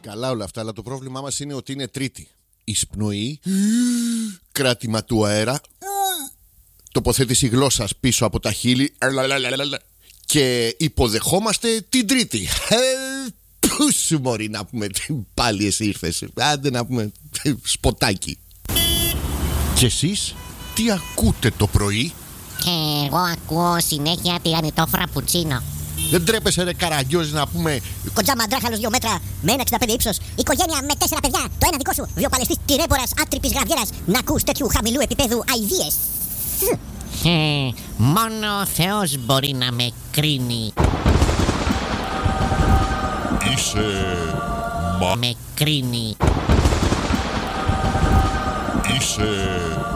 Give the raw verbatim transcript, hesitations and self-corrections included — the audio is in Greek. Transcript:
Καλά όλα αυτά, αλλά το πρόβλημά μας είναι ότι είναι Τρίτη. Εισπνοή, κράτημα του αέρα, τοποθέτηση γλώσσας πίσω από τα χείλη και υποδεχόμαστε την Τρίτη. Πού σου μπορεί να πούμε πάλι εσύ ήρθες? Άντε να πούμε σποτάκι. Και εσείς τι ακούτε το πρωί? Και εγώ ακούω συνέχεια τηγανιτό φραπουτσίνο. Δεν τρέπεσαι ρε καραγκιόζη να πούμε Κοντζά μαντράχαλος δύο μέτρα με ένα εξήντα πέντε ύψος. Οικογένεια με τέσσερα παιδιά. Το ένα δικό σου. Βιοπαλαιστής τυρέμπορας άτρυπης γραβιέρας. Να ακούς τέτοιου χαμηλού επίπεδου αηδίες? Ε, μόνο ο Θεός μπορεί να με κρίνει. Είσαι μα... Με κρίνει. Είσαι